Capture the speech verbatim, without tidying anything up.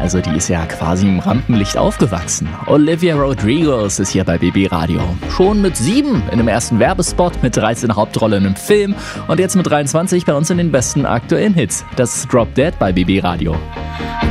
Also die ist ja quasi im Rampenlicht aufgewachsen. Olivia Rodrigo ist hier bei B B Radio. Schon mit sieben in dem ersten Werbespot, mit dreizehn Hauptrollen im Film und jetzt mit dreiundzwanzig bei uns in den besten aktuellen Hits. Das ist Drop Dead bei B B Radio.